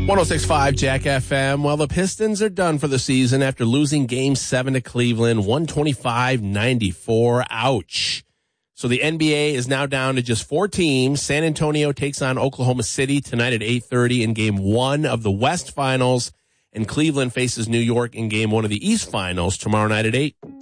106.5 Jack FM. Well, the Pistons are done for the season after losing Game 7 to Cleveland, 125-94. Ouch. So the NBA is now down to just 4 teams. San Antonio takes on Oklahoma City tonight at 8:30 in Game 1 of the West Finals, and Cleveland faces New York in Game 1 of the East Finals tomorrow night at 8.